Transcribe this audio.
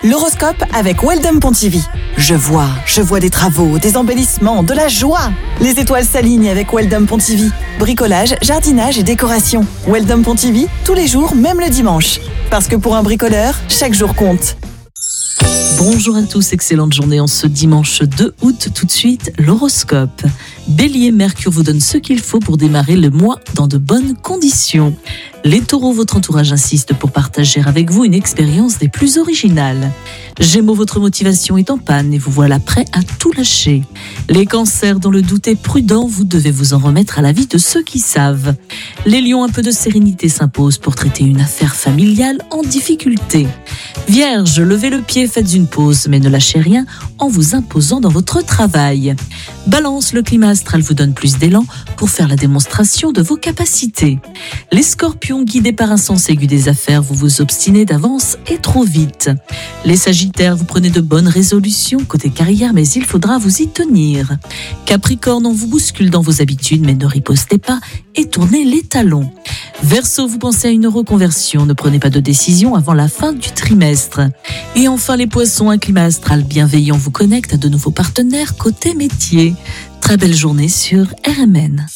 L'horoscope avec Weldon Pontivy. Je vois des travaux, des embellissements, de la joie. Les étoiles s'alignent avec Weldon Pontivy. Bricolage, jardinage et décoration. Weldon Pontivy, tous les jours, même le dimanche. Parce que pour un bricoleur, chaque jour compte. Bonjour à tous, excellente journée en ce dimanche 2 août. Tout de suite, l'horoscope. Bélier, Mercure vous donne ce qu'il faut pour démarrer le mois dans de bonnes conditions. Les taureaux, votre entourage insiste pour partager avec vous une expérience des plus originales. Gémeaux, votre motivation est en panne et vous voilà prêt à tout lâcher. Les cancers, dont le doute est prudent, vous devez vous en remettre à l'avis de ceux qui savent. Les lions, un peu de sérénité s'impose pour traiter une affaire familiale en difficulté. Vierge, levez le pied, faites une pause, mais ne lâchez rien en vous imposant dans votre travail. Balance, le climat astral vous donne plus d'élan pour faire la démonstration de vos capacités. Les scorpions, guidés par un sens aigu des affaires, vous vous obstinez d'avance et trop vite. Les sagittaires, vous prenez de bonnes résolutions côté carrière, mais il faudra vous y tenir. Capricorne, on vous bouscule dans vos habitudes, mais ne ripostez pas et tournez les talons. Verseau, vous pensez à une reconversion, ne prenez pas de décision avant la fin du trimestre. Et enfin les poissons, un climat astral bienveillant vous connecte à de nouveaux partenaires côté métier. Très belle journée sur RMN.